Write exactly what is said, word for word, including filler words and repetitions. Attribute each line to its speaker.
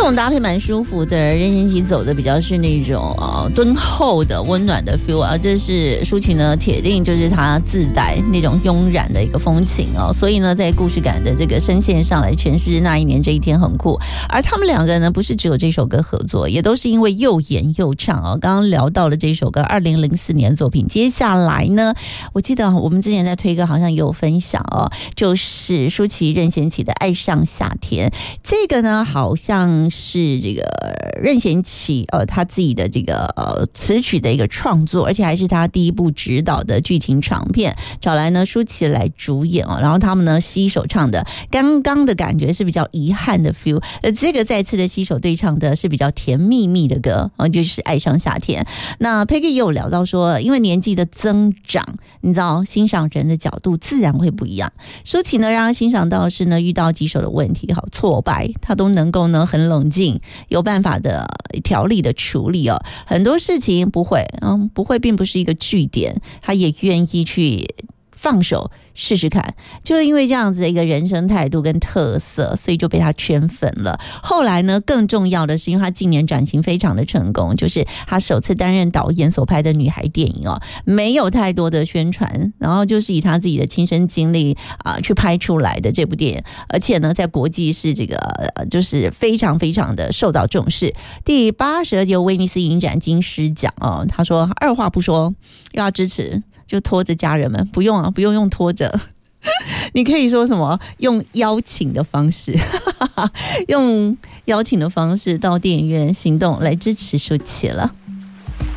Speaker 1: 种搭配蛮舒服的，任贤齐走的比较是那种呃敦厚的温暖的 feel 啊，这是抒情呢铁定就是他自带那种慵懒的一个风情哦，所以呢在故事感的这个声线上来诠释那一年这一天很酷。而他们两个呢不是只有这首歌合作，也都是因为又演又唱哦。刚刚聊到了这首歌二零零四年作品，接下来呢我记得我们之前在推歌好像也有分享哦，就是舒淇任贤齐的爱上夏天，这个呢好像是这个任贤齐呃他自己的这个呃词曲的一个创作，而且还是他第一部执导的剧情长片，找来呢舒淇来主演哦，然后他们呢携手唱的，刚刚的感觉是比较遗憾的 feel， 呃这个再次的携手对唱的是比较甜蜜蜜的歌啊、呃，就是爱上夏天。那 Peggy 也有聊到说，因为年纪的增长，你知道欣赏人的角度自然会不一样。舒淇呢让他欣赏到的是呢遇到棘手的问题好挫败，他都能够呢很冷静，有办法的条理的处理哦。很多事情不会，嗯，不会并不是一个句点，他也愿意去放手试试看，就是因为这样子的一个人生态度跟特色，所以就被他圈粉了。后来呢更重要的是因为他近年转型非常的成功，就是他首次担任导演所拍的女孩电影哦，没有太多的宣传，然后就是以他自己的亲身经历啊、呃、去拍出来的这部电影，而且呢在国际是这个、呃、就是非常非常的受到重视。第八十二届威尼斯影展金狮奖哦，他说二话不说又要支持，就拖着家人们，不用啊，不用用拖着，你可以说什么？用邀请的方式，用邀请的方式到电影院行动来支持舒淇了。